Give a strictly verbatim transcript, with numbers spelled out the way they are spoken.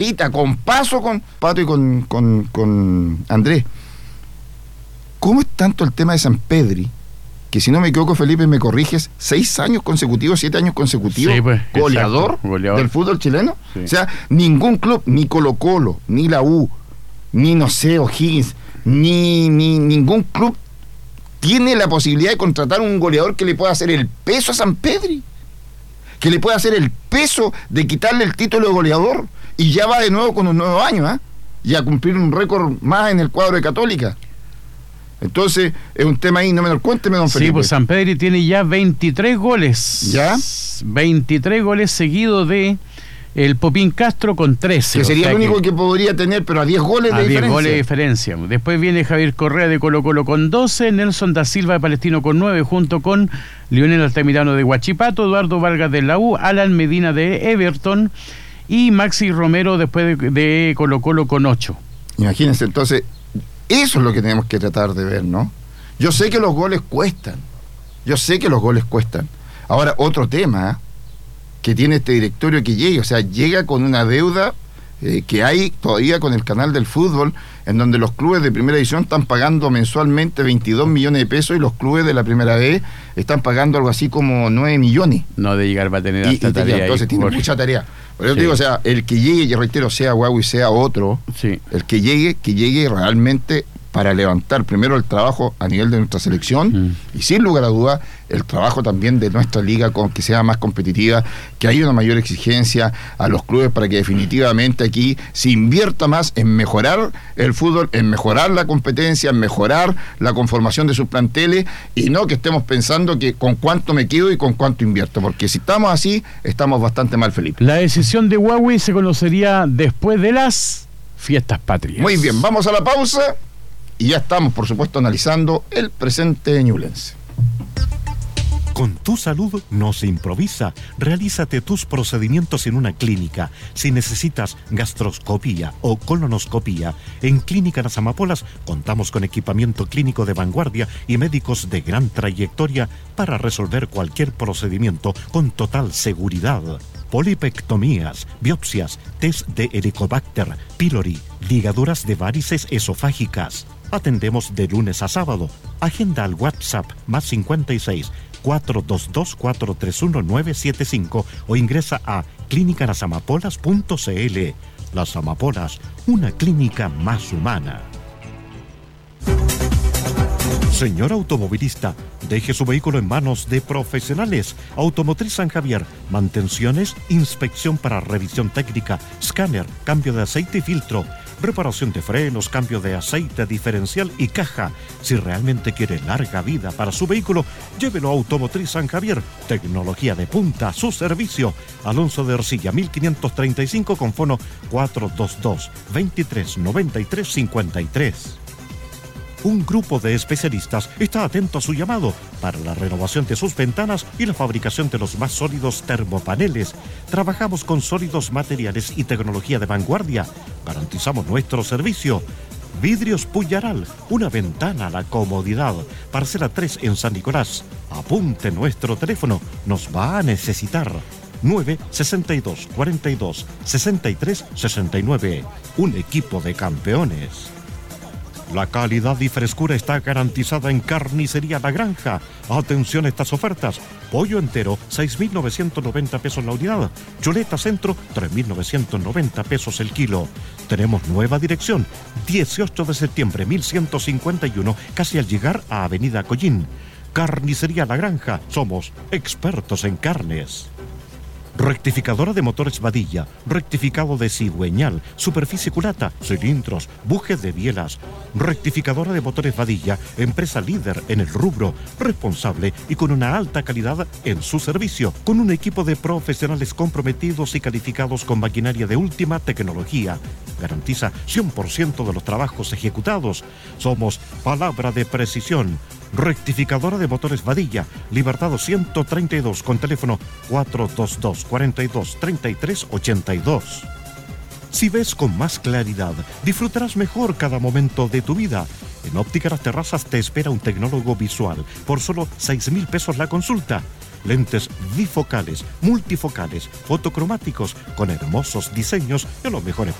pasadita, con paso con Pato y con, con, con Andrés. ¿Cómo es tanto el tema de Sampedri? Que si no me equivoco, Felipe, me corriges, seis años consecutivos, siete años consecutivos, sí, pues, goleador, exacto, goleador del fútbol chileno. Sí. O sea, ningún club, ni Colo Colo, ni la U, ni no sé, O'Higgins, ni, ni ningún club tiene la posibilidad de contratar un goleador que le pueda hacer el peso a Sampedri, que le pueda hacer el peso de quitarle el título de goleador, y ya va de nuevo con un nuevo año, ¿eh? y a cumplir un récord más en el cuadro de Católica. Entonces, es un tema ahí, no me lo cuénteme, don Felipe. Sí, pues Sampedri tiene ya veintitrés goles. ¿Ya? veintitrés goles seguidos de el Popín Castro con trece. Que sería o sea el único que, que podría tener, pero a diez goles a de diferencia. diez goles de diferencia. Después viene Javier Correa de Colo Colo con doce, Nelson da Silva de Palestino con nueve, junto con Lionel Altamirano de Huachipato, Eduardo Vargas de la U, Alan Medina de Everton y Maxi Romero después de, de Colo Colo con ocho. Imagínense, entonces, eso es lo que tenemos que tratar de ver, ¿no? Yo sé que los goles cuestan, yo sé que los goles cuestan. Ahora, otro tema, ¿eh? que tiene este directorio que llegue, o sea, llega con una deuda eh, que hay todavía con el canal del fútbol, en donde los clubes de primera división están pagando mensualmente veintidós millones de pesos y los clubes de la primera B están pagando algo así como nueve millones. No de llegar va a tener y, hasta y tarea. Tenía, entonces ahí, tiene por... mucha tarea. Por eso sí. digo, o sea, el que llegue, y reitero, sea Huawei, sea otro, sí. el que llegue, que llegue realmente para levantar primero el trabajo a nivel de nuestra selección mm. y sin lugar a dudas el trabajo también de nuestra liga, con que sea más competitiva, que haya una mayor exigencia a los clubes para que definitivamente aquí se invierta más en mejorar el fútbol, en mejorar la competencia, en mejorar la conformación de sus planteles, y no que estemos pensando que con cuánto me quedo y con cuánto invierto, porque si estamos así, estamos bastante mal, Felipe. La decisión de Huawei se conocería después de las fiestas patrias. Muy bien, vamos a la pausa. Y ya estamos, por supuesto, analizando el presente de Ñublense. Con tu salud no se improvisa. Realízate tus procedimientos en una clínica. Si necesitas gastroscopía o colonoscopía, en Clínica Las Amapolas contamos con equipamiento clínico de vanguardia y médicos de gran trayectoria para resolver cualquier procedimiento con total seguridad. Polipectomías, biopsias, test de Helicobacter pylori, ligaduras de varices esofágicas. Atendemos de lunes a sábado. Agenda al WhatsApp más cincuenta y seis, cuatrocientos veintidós, cuatrocientos treinta y uno, novecientos setenta y cinco o ingresa a clínica las amapolas punto c l. Las Amapolas, una clínica más humana. Señor automovilista, deje su vehículo en manos de profesionales. Automotriz San Javier, mantenciones, inspección para revisión técnica, escáner, cambio de aceite y filtro, reparación de frenos, cambio de aceite diferencial y caja. Si realmente quiere larga vida para su vehículo, llévelo a Automotriz San Javier. Tecnología de punta a su servicio. Alonso de Ercilla, mil quinientos treinta y cinco con fono cuatrocientos veintidós, veintitrés noventa y tres cincuenta y tres. Un grupo de especialistas está atento a su llamado para la renovación de sus ventanas y la fabricación de los más sólidos termopaneles. Trabajamos con sólidos materiales y tecnología de vanguardia. Garantizamos nuestro servicio. Vidrios Puyaral, una ventana a la comodidad. Parcela tres en San Nicolás. Apunte nuestro teléfono, nos va a necesitar. nueve sesenta y dos, cuarenta y dos, sesenta y tres sesenta y nueve. Un equipo de campeones. La calidad y frescura está garantizada en Carnicería La Granja. Atención a estas ofertas. Pollo entero, seis mil novecientos noventa pesos la unidad. Chuleta centro, tres mil novecientos noventa pesos el kilo. Tenemos nueva dirección. dieciocho de septiembre, mil ciento cincuenta y uno, casi al llegar a Avenida Collín. Carnicería La Granja. Somos expertos en carnes. Rectificadora de motores Badilla, rectificado de cigüeñal, superficie culata, cilindros, bujes de bielas. Rectificadora de motores Badilla, empresa líder en el rubro, responsable y con una alta calidad en su servicio, con un equipo de profesionales comprometidos y calificados con maquinaria de última tecnología. Garantiza cien por ciento de los trabajos ejecutados. Somos palabra de precisión. Rectificadora de motores Badilla, Libertad ciento treinta y dos con teléfono cuatrocientos veintidós, cuarenta y dos, treinta y tres ochenta y dos. Si ves con más claridad, disfrutarás mejor cada momento de tu vida. En Óptica Las Terrazas te espera un tecnólogo visual por solo seis mil pesos la consulta. Lentes bifocales, multifocales, fotocromáticos con hermosos diseños y los mejores